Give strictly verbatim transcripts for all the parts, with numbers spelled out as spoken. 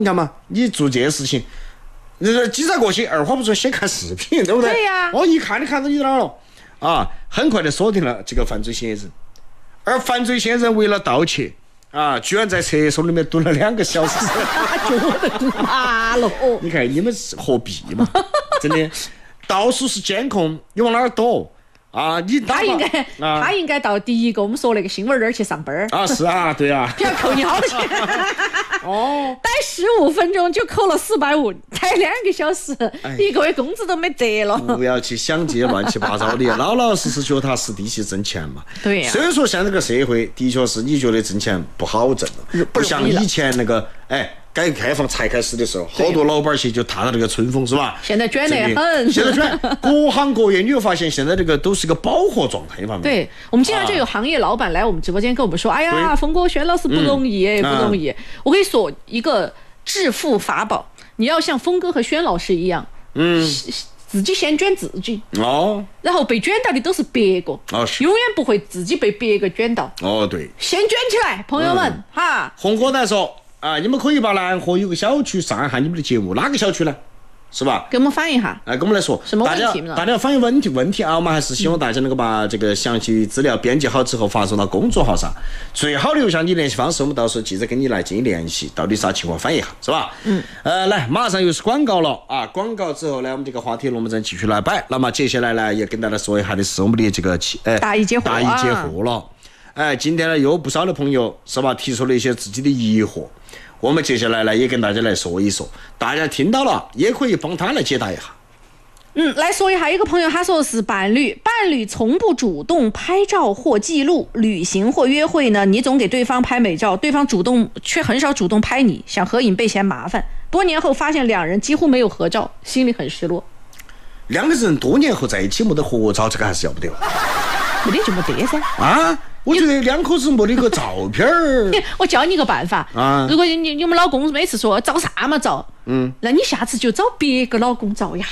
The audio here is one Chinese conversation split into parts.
你看嘛，你做这些事情，这几载过去，二话不说先看视频，对不对？ 对呀、啊。 哦，一看就看到你哪儿了啊！很快的锁定了这个犯罪嫌疑人，而犯罪嫌疑人为了盗窃啊，居然在厕所里面蹲了两个小时， 觉得蹲麻了。 你看你们是何必嘛？真的，到处是监控，你往哪儿躲？啊，你他应该、 啊、 他应该到第一个我们说那个新闻那儿去上班啊，是啊，对啊， 要扣你好多钱哦， 待十五分钟就扣了四百五，待两个小时、哎，一个月工资都没得了。 不要去想这些乱七八糟的，老老实实脚踏实地去挣钱嘛。 对呀、啊。 所以说，现在这个社会的确是你觉得挣钱不好挣了，不像以前那个哎。改革开放才开始的时候，好多老板去就踏到这个春风，是吧？ 现在卷得很， 现在卷，各行各业，你会发现现在这个都是个饱和状态，方面。 对，我们经常就有行业老板来我们直播间跟我们说：“哎呀，峰哥、轩老师不容易，嗯、不容易。嗯”我跟你说一个致富法宝，你要像峰哥和轩老师一样，嗯，自己先卷自己哦，然后被卷到的都是别个哦，是永远不会自己被别个卷到哦，对， 先卷起来，朋友们、嗯、哈。 红哥来说。啊，你们可以把南河有个小区上一下你们的节目，哪个小区呢？是吧？ 给我们反映一下。 哎，给我们来说， 什么问题大家大家要反映问题问题啊，我们还是希望大家能够把这个详细资料编辑好之后发送到公众号上。最好留下你联系方式，我们到时候记者跟你来进行联系，到底啥情况反映一下，是吧？嗯。呃，来，马上又是广告了啊！广告之后呢，我们这个话题龙门阵继续来摆。那么接下来呢，也跟大家说一下的是我们的这个呃答疑解惑， 答疑解惑了。哎，今天呢，有不少的朋友是吧，提出了一些自己的疑惑。我们接下来呢，也跟大家来说一说，大家听到了也可以帮他来解答一下。 嗯，来说一下，一个朋友他说是伴侣，伴侣从不主动拍照或记录，旅行或约会呢，你总给对方拍美照，对方主动却很少主动拍你，想合影被嫌麻烦。多年后发现两人几乎没有合照，心里很失落。 两个人多年后在一起没得合照，这个还是要不得。 没得就没得噻。 啊。我觉得两口子没得个照片儿。 我教你一个办法啊！如果你你们老公每次说照啥嘛照，嗯，那你下次就找别个老公照呀，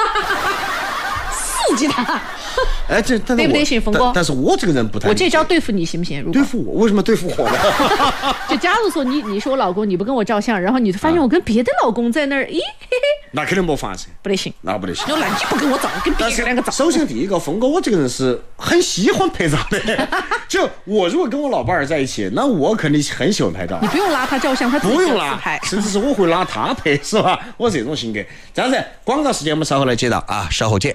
刺激他。 哎，这对不对，信峰哥？ 但是我这个人不太。 我这招对付你行不行？ 对付我？为什么对付我呢？ 就假如说你你是我老公，你不跟我照相，然后你发现我跟别的老公在那儿，咦、嘿嘿， 那肯定没法子， 不得行， 那不得行。 那你不跟我照，跟别个两个照。 首先第一个，峰哥，我这个人是很喜欢拍照的。就我如果跟我老伴儿在一起，那我肯定很喜欢拍照。 你不用拉他照相，他自己不用拉，甚至是我会拉他拍，是吧？我这种性格。这样子，广告时间我们稍后来接到啊，稍后见。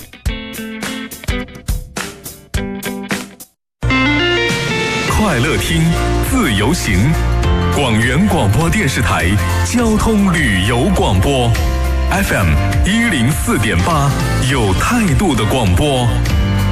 快乐听，自由行，广元广播电视台交通旅游广播 ，F M 一零四点八，有态度的广播。